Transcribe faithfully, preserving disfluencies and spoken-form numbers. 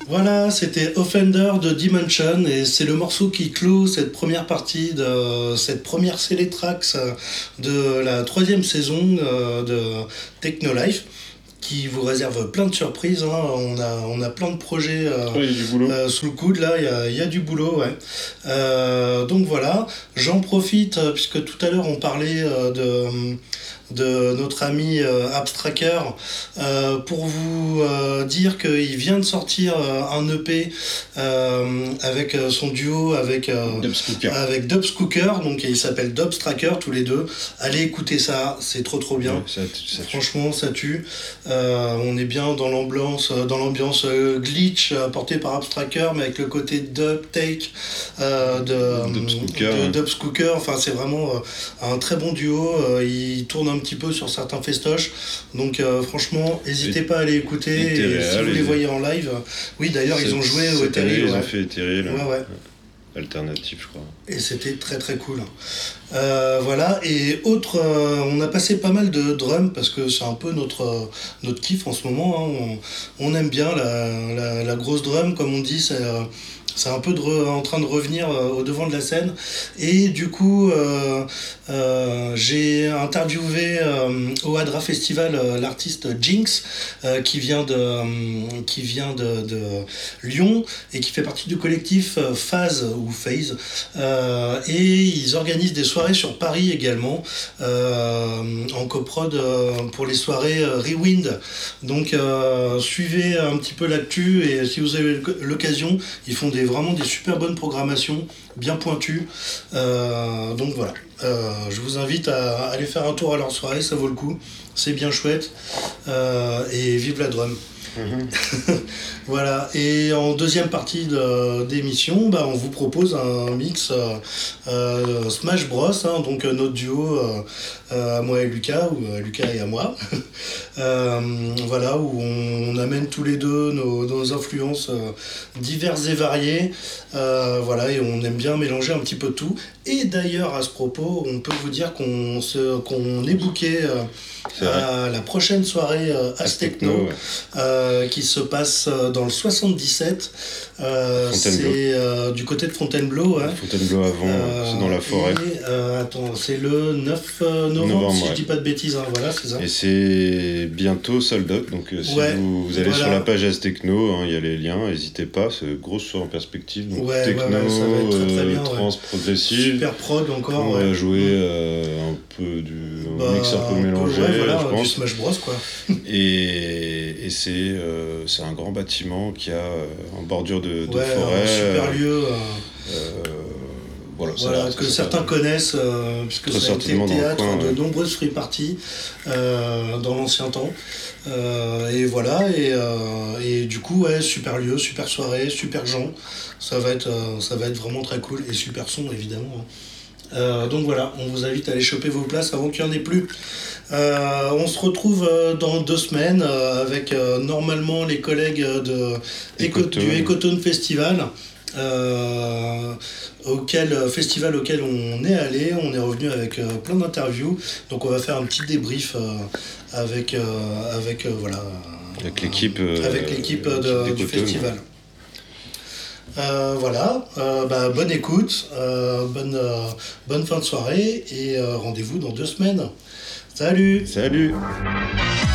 Voilà, c'était Offender de Dimension et c'est le morceau qui clôt cette première partie de cette première Selectrax de la troisième saison de Technolife, qui vous réserve plein de surprises. Hein. On a, on a plein de projets euh, ouais, du boulot. Euh, sous le coude, là, il y a, y a du boulot, ouais. Euh, donc voilà, j'en profite, euh, puisque tout à l'heure on parlait euh, de, de notre ami euh, Abstracker, euh, pour vous euh, dire qu'il vient de sortir euh, un E P euh, avec euh, son duo avec, euh, Dubs avec Dubs Cooker, donc il s'appelle Dubstracker tous les deux. Allez écouter ça, c'est trop trop bien. Ouais, ça, ça Franchement, ça tue. Euh, on est bien dans l'ambiance, dans l'ambiance euh, glitch apportée par Abstracker, mais avec le côté dub take euh, de Dubs Cooker. de Dubs Cooker. Enfin, c'est vraiment euh, un très bon duo. Euh, il tourne un petit peu sur certains festoches. Donc, euh, franchement, n'hésitez pas à aller écouter. Et, et si vous les voyez en live, oui, d'ailleurs, ils ont joué au Ethereal. Ils ouais. ont fait Ethereal. Ouais, ouais. Alternative, je crois. Et c'était très très cool. Euh, voilà, et autre, euh, on a passé pas mal de drums parce que c'est un peu notre, euh, notre kiff en ce moment. Hein. On, on aime bien la, la, la grosse drum, comme on dit, c'est, euh, c'est un peu de re, en train de revenir euh, au devant de la scène. Et du coup, euh, euh, j'ai interviewé euh, au Hadra Festival euh, l'artiste Jinx euh, qui vient de, euh, qui vient de, de Lyon et qui fait partie du collectif euh, Phase ou Phase. Euh, et ils organisent des soirées sur Paris également euh, en coprod euh, pour les soirées euh, Rewind. Donc euh, suivez un petit peu l'actu et si vous avez l'occasion, ils font des, vraiment des super bonnes programmations bien pointues. Euh, donc voilà, euh, je vous invite à aller faire un tour à leur soirée, ça vaut le coup, c'est bien chouette euh, et vive la drum. Mmh. Voilà, et en deuxième partie de, d'émission, bah, on vous propose un mix euh, euh, Smash Bros, hein, donc euh, notre duo euh, euh, à moi et Lucas, ou à Lucas et à moi, euh, voilà, où on, on amène tous les deux nos, nos influences euh, diverses et variées, euh, voilà, et on aime bien mélanger un petit peu tout. Et d'ailleurs, à ce propos, on peut vous dire qu'on, se, qu'on est booké euh, à la prochaine soirée euh, Aztechno, ouais. euh, qui se passe dans le soixante-dix-sept. Euh, c'est euh, du côté de Fontainebleau. Hein. Fontainebleau avant, euh, c'est dans la forêt. Et, euh, attends, c'est le neuf novembre, novembre si ouais. je dis pas de bêtises. Hein, voilà, c'est ça. Et c'est bientôt sold out. Donc euh, si ouais, vous, vous allez voilà. sur la page Aztechno, il hein, y a les liens, n'hésitez pas. C'est une grosse soirée en perspective. Donc ouais, techno, ouais, ouais, ça va être très, très bien, trans, ouais. progressive. Super prog encore. On ouais. va jouer euh, un peu du bah, mix un peu mélangé, ouais, voilà, je pense. Du Smash Bros quoi. et, et c'est euh, c'est un grand bâtiment qui a euh, en bordure de, de ouais, forêt. Un super lieu. Euh, euh, voilà, voilà, que certains connaissent, euh, puisque ça a été le théâtre coin, de ouais. nombreuses free parties euh, dans l'ancien temps. Euh, et voilà, et, euh, et du coup, ouais, super lieu, super soirée, super gens. Ça va être, euh, ça va être vraiment très cool, et super son, évidemment. Euh, donc voilà, on vous invite à aller choper vos places avant qu'il n'y en ait plus. Euh, on se retrouve euh, dans deux semaines euh, avec euh, normalement les collègues de, Ecotone. du Ecotone Festival. Euh, auquel festival auquel on est allé, on est revenu avec euh, plein d'interviews, donc on va faire un petit débrief euh, avec euh, avec euh, voilà avec l'équipe euh, avec l'équipe de, du festival. Euh, voilà, euh, bah, bonne écoute, euh, bonne euh, bonne fin de soirée et euh, rendez-vous dans deux semaines. Salut. Salut.